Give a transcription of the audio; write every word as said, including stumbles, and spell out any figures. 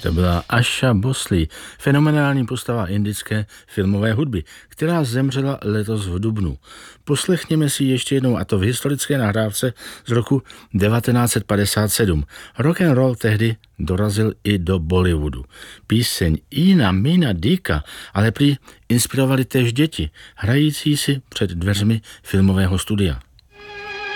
To byla Asha Bhosle, fenomenální postava indické filmové hudby, která zemřela letos v dubnu. Poslechněme si ještě jednou, a to v historické nahrávce z roku devatenáct set padesát sedm. Rock and roll tehdy dorazil i do Bollywoodu. Píseň Ina Mina Dika ale prý inspirovali též děti, hrající si před dveřmi filmového studia.